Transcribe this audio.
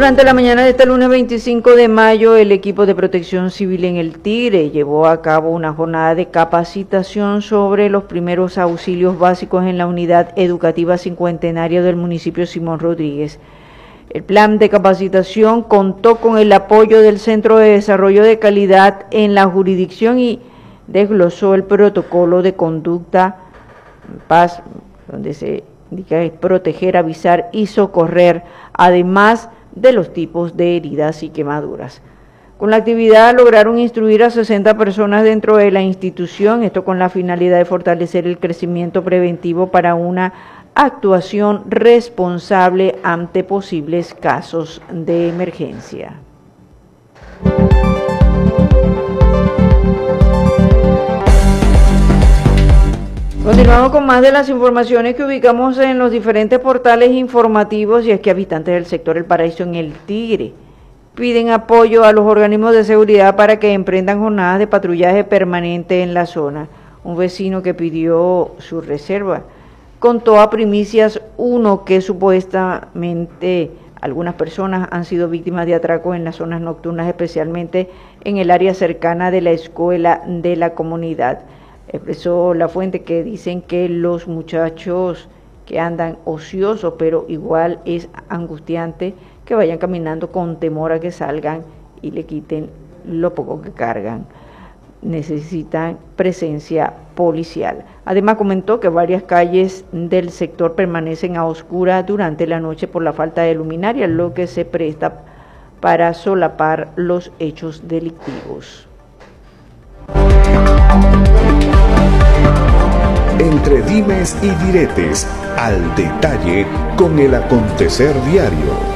Durante la mañana de este lunes 25 de mayo, el equipo de protección civil en El Tigre llevó a cabo una jornada de capacitación sobre los primeros auxilios básicos en la unidad educativa cincuentenaria del municipio Simón Rodríguez. El plan de capacitación contó con el apoyo del Centro de Desarrollo de Calidad en la jurisdicción y desglosó el protocolo de conducta paz, donde se indica proteger, avisar y socorrer, además de los tipos de heridas y quemaduras. Con la actividad lograron instruir a 60 personas dentro de la institución, esto con la finalidad de fortalecer el crecimiento preventivo para una actuación responsable ante posibles casos de emergencia. Continuamos con más de las informaciones que ubicamos en los diferentes portales informativos, y es que habitantes del sector El Paraíso en El Tigre piden apoyo a los organismos de seguridad para que emprendan jornadas de patrullaje permanente en la zona. Un vecino que pidió su reserva contó a Primicias 1 que supuestamente algunas personas han sido víctimas de atracos en las zonas nocturnas, especialmente en el área cercana de la escuela de la comunidad. Expresó la fuente que dicen que los muchachos que andan ociosos, pero igual es angustiante que vayan caminando con temor a que salgan y le quiten lo poco que cargan. Necesitan presencia policial. Además comentó que varias calles del sector permanecen a oscuras durante la noche por la falta de luminaria, lo que se presta para solapar los hechos delictivos. Entre dimes y diretes, al detalle con el acontecer diario.